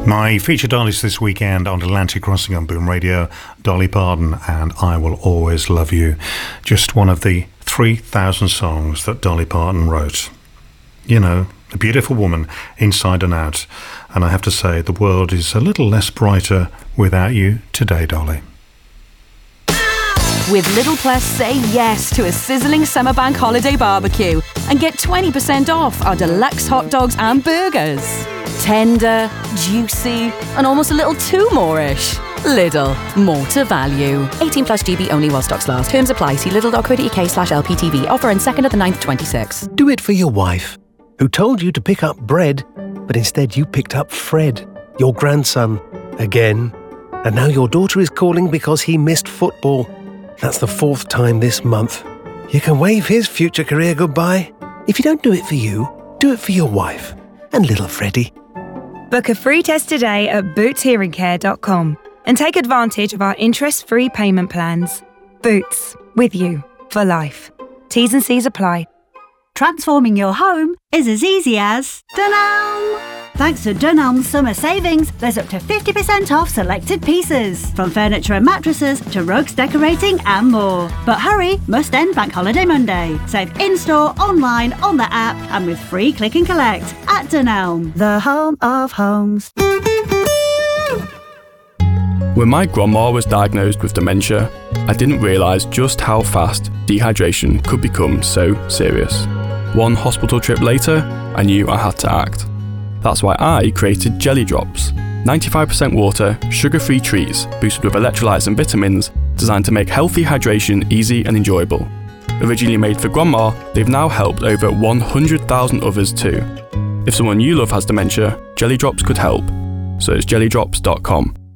My featured artist this weekend on Atlantic Crossing on Boom Radio, Dolly Parton and I Will Always Love You. Just one of the 3,000 songs that Dolly Parton wrote. You know, a beautiful woman inside and out. And I have to say, the world is a little less brighter without you today, Dolly. With Little Plus, say yes to a sizzling summer bank holiday barbecue and get 20% off our deluxe hot dogs and burgers. Tender, juicy, and almost a little too more-ish. Lidl, more to value. 18 plus GB only while stocks last. Terms apply. See lidl.co.uk/LPTV. Offer on 2nd of the 9th, 26. Do it for your wife, who told you to pick up bread, but instead you picked up Fred, your grandson, again. And now your daughter is calling because he missed football. That's the 4th time this month. You can wave his future career goodbye. If you don't do it for you, do it for your wife and little Freddie. Book a free test today at bootshearingcare.com and take advantage of our interest-free payment plans. Boots, with you for life. T's and C's apply. Transforming your home is as easy as Dunelm. Thanks to Dunelm's summer savings, there's up to 50% off selected pieces, from furniture and mattresses to rugs, decorating and more. But hurry, must end Bank Holiday Monday. Save in-store, online, on the app and with free click and collect at Dunelm, the home of homes. When my grandma was diagnosed with dementia, I didn't realise just how fast dehydration could become so serious. One hospital trip later, I knew I had to act. That's why I created Jelly Drops, 95% water, sugar-free treats boosted with electrolytes and vitamins designed to make healthy hydration easy and enjoyable. Originally made for grandma, they've now helped over 100,000 others too. If someone you love has dementia, Jelly Drops could help. So it's jellydrops.com.